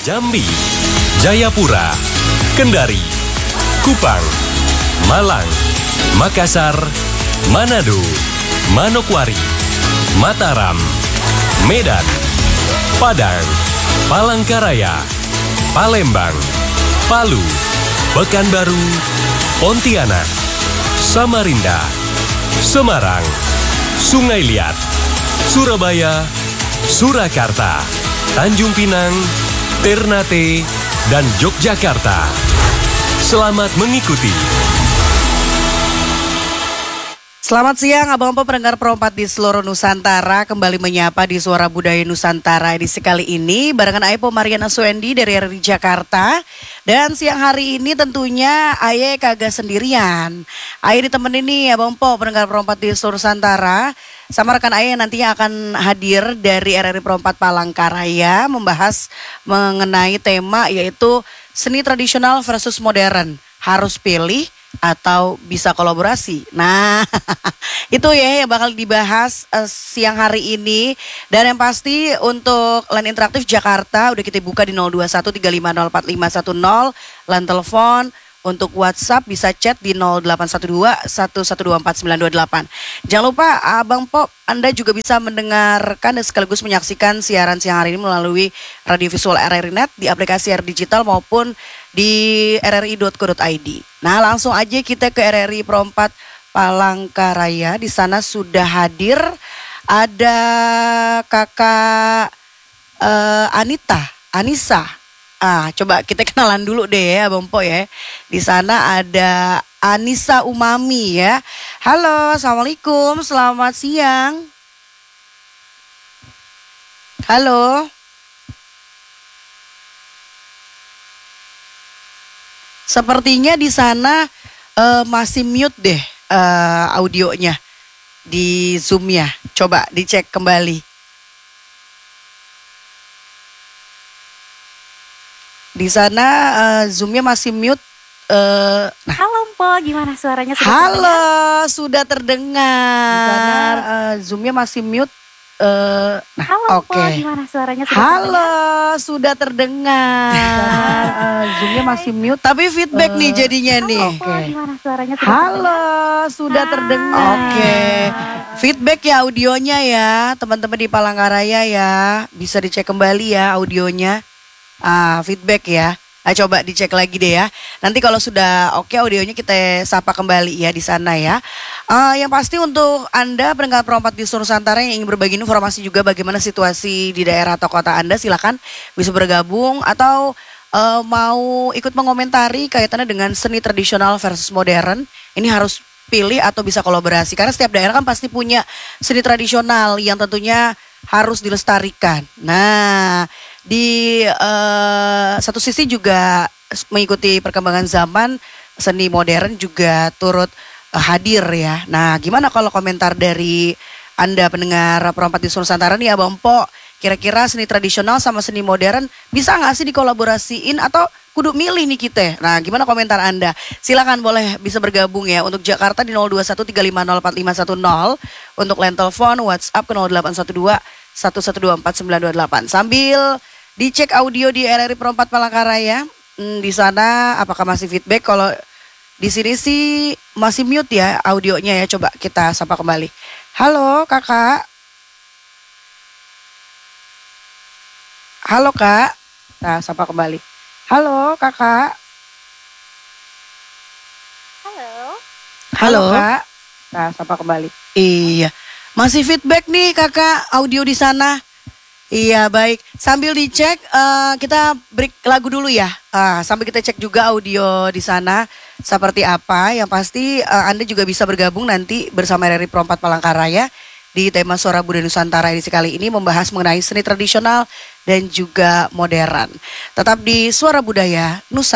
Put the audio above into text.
Jambi, Jayapura, Kendari, Kupang, Malang, Makassar, Manado, Manokwari, Mataram, Medan, Padang, Palangkaraya, Palembang, Palu, Pekanbaru, Pontianak, Samarinda, Semarang, Sungai Liat, Surabaya, Surakarta, Tanjung Pinang, Ternate, dan Yogyakarta. Selamat mengikuti. Selamat siang Abang Po pendengar Pro4 di seluruh Nusantara. Kembali menyapa di Suara Budaya Nusantara edisi kali ini barengan Aye Mariana Suendi dari RRI Jakarta. Dan siang hari ini tentunya Aye kagak sendirian. Aye ditemenin nih Abang Po pendengar Pro4 di seluruh Nusantara sama rekan Aye yang nantinya akan hadir dari RRI Pro4 Palangkaraya membahas mengenai tema yaitu seni tradisional versus modern. Harus pilih atau bisa kolaborasi. Nah, itu ya yang bakal dibahas siang hari ini. Dan yang pasti untuk line interaktif Jakarta udah kita buka di 02135045510, line telepon. Untuk WhatsApp bisa chat di 0812-1124-928. Jangan lupa Abang Pop, Anda juga bisa mendengarkan dan sekaligus menyaksikan siaran siang hari ini melalui radio visual RRI Net di aplikasi RRI Digital maupun di rri.co.id. Nah langsung aja kita ke RRI Pro4 Palangkaraya. Di sana sudah hadir ada kakak Anissa. Coba kita kenalan dulu deh ya Bang Po ya. Di sana ada Anissa Umami ya. Halo, Assalamualaikum, selamat siang. Halo. Sepertinya di sana masih mute deh audionya di Zoom-nya. Coba dicek kembali. Di sana Zoom-nya masih mute. Nah. Halo Po, gimana suaranya? Sudah terdengar. Di sana Zoom-nya masih mute. Halo Po, gimana suaranya? Sudah terdengar. Di sana Zoom-nya masih mute. Tapi feedback nih jadinya nih. Po, gimana suaranya? Sudah terdengar. Feedback ya audionya ya, teman-teman di Palangkaraya ya. Bisa dicek kembali ya audionya. Feedback ya. Coba dicek lagi deh ya. Nanti kalau sudah oke audionya kita sapa kembali ya di sana ya. Yang pasti untuk Anda pendengar Pro4 di seluruh Nusantara yang ingin berbagi informasi juga bagaimana situasi di daerah atau kota Anda, silakan bisa bergabung atau mau ikut mengomentari kaitannya dengan seni tradisional versus modern. Ini harus pilih atau bisa kolaborasi karena setiap daerah kan pasti punya seni tradisional yang tentunya harus dilestarikan. Nah, di satu sisi juga mengikuti perkembangan zaman, seni modern juga turut hadir ya. Nah, gimana kalau komentar dari Anda pendengar Pro4 di seluruh Nusantara nih Abang Po, kira-kira seni tradisional sama seni modern bisa nggak sih dikolaborasiin atau kudu milih nih kita? Nah, gimana komentar Anda? Silakan boleh bisa bergabung ya untuk Jakarta di 02135045510, untuk line telepon WhatsApp ke 0812-1124-928. Sambil dicek audio di RRI Pro4 Palangkaraya. Di sana apakah masih feedback? Kalau di sini sih masih mute ya audionya ya. Coba kita sapa kembali. Halo kakak. Halo kak. Nah, sapa kembali. Halo kakak. Halo kak. Nah, sapa kembali. Iya. Masih feedback nih kakak audio di sana. Iya baik, sambil dicek kita break lagu dulu ya. Sambil kita cek juga audio di sana seperti apa. Yang pasti Anda juga bisa bergabung nanti bersama RRI Pro4 Palangkaraya di tema Suara Budaya Nusantara edisi kali ini membahas mengenai seni tradisional dan juga modern. Tetap di Suara Budaya Nusantara.